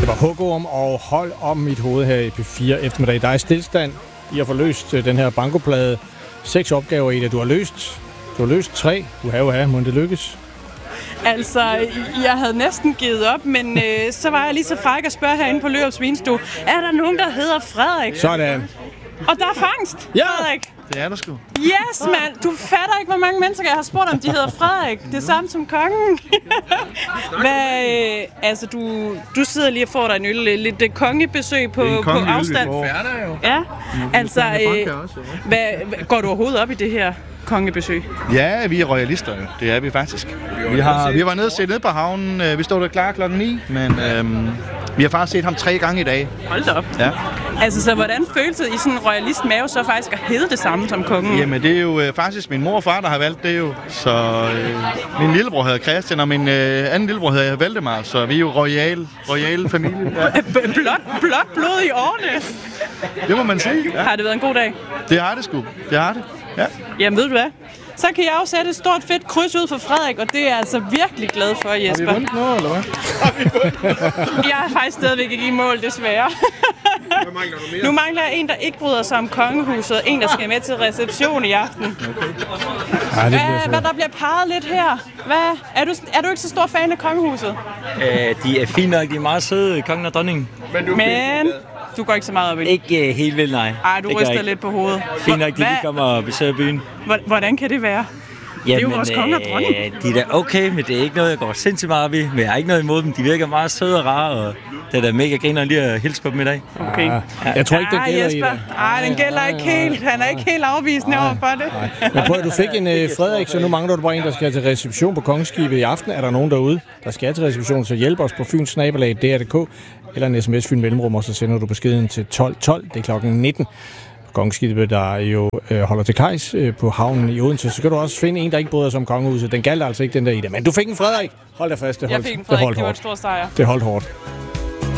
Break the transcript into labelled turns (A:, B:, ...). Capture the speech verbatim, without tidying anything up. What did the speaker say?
A: Det var hugorm og hold om mit hoved her i P fire eftermiddag. Der er stillstand i at få løst den her bankoplade. Seks opgaver i det. Du har løst, du har løst tre. Du har jo her, må det lykkes.
B: Altså, jeg havde næsten givet op, men øh, så var jeg lige så fræk at spørge herinde på Lørups Vinstue. Er der nogen, der hedder Frederik?
A: Sådan.
B: Og der er fangst,
A: ja!
B: Frederik.
C: Det er der sgu.
B: Yes, mand! Du fatter ikke, hvor mange mennesker jeg har spurgt, om de hedder Frederik. Det samme som kongen. Hvad, øh, altså, du, du sidder lige og får dig en øl, lidt øh, kongebesøg på, på afstand. Ja, altså, øh, hvad, går du overhovedet op i det her kongebesøg?
C: Ja, vi er royalister jo. Det er vi faktisk. Vi har, vi var nede og set ned på havnen. Vi stod der klar klokken ni, men øhm, vi har faktisk set ham tre gange i dag.
B: Hold da op.
C: Ja.
B: Altså, så hvordan føles det i sådan en royalist mave så faktisk at hedde det samme som kongen?
C: Jamen, det er jo øh, faktisk min mor og far, der har valgt det jo. Så øh, min lillebror hedder Christian, og min øh, anden lillebror hedder Valdemar, så vi er jo royal, royal familie. Ja.
B: blot, blot blod i årene.
C: Det må man sige. Ja.
B: Har det været en god dag?
C: Det har det sgu. Det har det. Ja.
B: Jamen, ved du hvad? Så kan jeg jo sætte et stort fedt kryds ud for Frederik, og det er jeg altså virkelig glad for, Jesper.
C: Har vi vundet noget, eller hvad?
B: Jeg er faktisk stadigvæk ikke i mål, desværre.
D: Hvad mangler du mere?
B: Nu mangler jeg en, der ikke bryder sig om kongehuset, og en, der skal med til reception i aften.
C: Okay.
A: Ej, det
B: Hvad, hvad der bliver peget lidt her? Hvad? Er, du, er du ikke så stor fan af kongehuset?
E: Øh, de er fine nok, de er meget søde, kongen og dronningen.
D: Men du,
B: Men du går ikke så meget op i det.
E: Ikke uh, helt vildt, nej.
B: Ej, du
E: det
B: ryster lidt på hovedet.
E: Fint nok, de lige kommer og besøger byen.
B: Hvordan kan det være? Det er jo vores konge og dronning.
E: Øh, de er da okay, men det er ikke noget, jeg går sindssygt meget op i. Men jeg har ikke noget imod dem. De virker meget søde og rare, og det er da mega griner lige at hilse på dem i dag.
B: Okay.
A: Ja. Jeg tror ikke, det gælder i det.
B: Ej, den gælder ikke helt. Han er ikke helt afvisende over for det.
A: Nej. Men prøv, du fik en uh, Frederik, så nu mangler du bare en, der skal til reception på Kongeskibet i aften. Er der nogen derude, der skal til reception, så hjælp os på Fyns Snabelag, D R punktum d k, eller en sms Fyn Mellemrum, og så sender du beskeden til tolv tolv. Det er klokken nitten. Kongeskibet, der jo øh, holder til kajs øh, på havnen i Odense, så kan du også finde en, der ikke bryder sig om kongehuset. Den galt altså ikke, den der i det. Men du fik en Frederik. Hold da fast, det holdt,
B: Jeg fik en
A: det
B: Frederik,
A: holdt
B: det var
A: hårdt.
B: en stor sejr.
A: Det holdt hårdt.